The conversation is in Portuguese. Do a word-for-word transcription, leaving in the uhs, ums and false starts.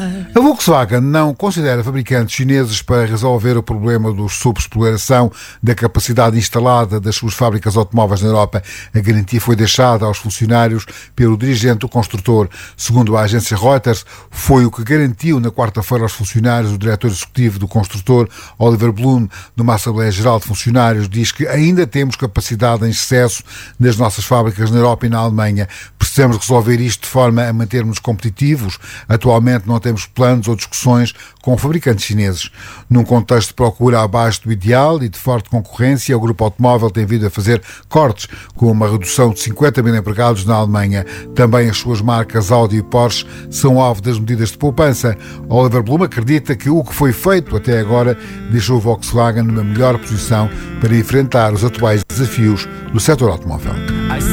A Volkswagen não considera fabricantes chineses para resolver o problema da subexploração da capacidade instalada das suas fábricas automóveis na Europa. A garantia foi deixada aos funcionários pelo dirigente do construtor. Segundo a agência Reuters, foi o que garantiu na quarta-feira aos funcionários o diretor executivo do construtor, Oliver Blume, numa Assembleia Geral de Funcionários. Diz que ainda temos capacidade em excesso nas nossas fábricas na Europa e na Alemanha. Precisamos resolver isto de forma a mantermos competitivos. Atualmente não temos planos ou discussões com fabricantes chineses. Num contexto de procura abaixo do ideal e de forte concorrência, o grupo automóvel tem vindo a fazer cortes, com uma redução de cinquenta mil empregados na Alemanha. Também as suas marcas Audi e Porsche são alvo das medidas de poupança. Oliver Blume acredita que o que foi feito até agora deixou o Volkswagen numa melhor posição para enfrentar os atuais desafios do setor automóvel.